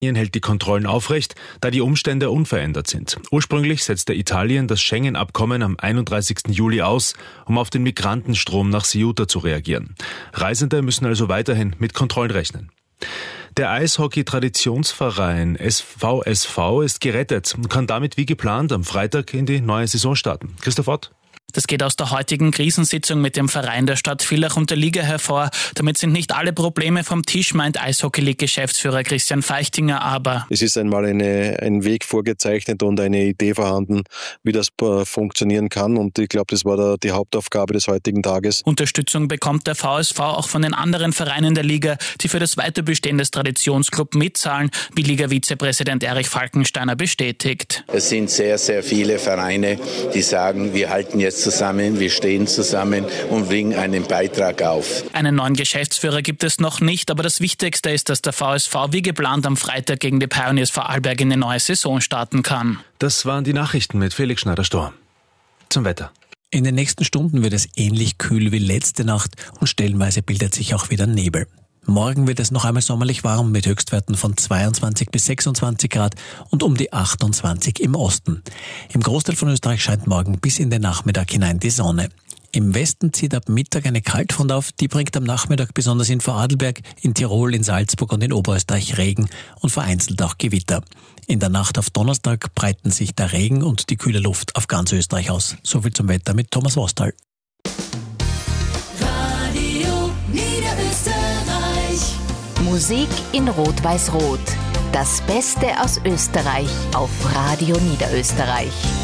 hält die Kontrollen aufrecht, da die Umstände unverändert sind. Ursprünglich setzte Italien das Schengen-Abkommen am 31. Juli aus, um auf den Migrantenstrom nach Ceuta zu reagieren. Reisende müssen also weiterhin mit Kontrollen rechnen. Der Eishockey-Traditionsverein VSV ist gerettet und kann damit wie geplant am Freitag in die neue Saison starten. Christoph Ott. Das geht aus der heutigen Krisensitzung mit dem Verein der Stadt Villach und der Liga hervor. Damit sind nicht alle Probleme vom Tisch, meint Eishockey-League-Geschäftsführer Christian Feichtinger, aber es ist einmal ein Weg vorgezeichnet und eine Idee vorhanden, wie das funktionieren kann, und ich glaube, das war die Hauptaufgabe des heutigen Tages. Unterstützung bekommt der VSV auch von den anderen Vereinen der Liga, die für das Weiterbestehen des Traditionsclub mitzahlen, wie Liga-Vizepräsident Erich Falkensteiner bestätigt. Es sind sehr, sehr viele Vereine, die sagen, wir halten jetzt zusammen, wir stehen zusammen und bringen einen Beitrag auf. Einen neuen Geschäftsführer gibt es noch nicht, aber das Wichtigste ist, dass der VSV wie geplant am Freitag gegen die Pioneers Vorarlberg in die neue Saison starten kann. Das waren die Nachrichten mit Felix Schneider-Stor. Zum Wetter. In den nächsten Stunden wird es ähnlich kühl wie letzte Nacht und stellenweise bildet sich auch wieder Nebel. Morgen wird es noch einmal sommerlich warm mit Höchstwerten von 22 bis 26 Grad und um die 28 im Osten. Im Großteil von Österreich scheint morgen bis in den Nachmittag hinein die Sonne. Im Westen zieht ab Mittag eine Kaltfront auf, die bringt am Nachmittag besonders in Vorarlberg, in Tirol, in Salzburg und in Oberösterreich Regen und vereinzelt auch Gewitter. In der Nacht auf Donnerstag breiten sich der Regen und die kühle Luft auf ganz Österreich aus. Soviel zum Wetter mit Thomas Wostal. Musik in Rot-Weiß-Rot. Das Beste aus Österreich auf Radio Niederösterreich.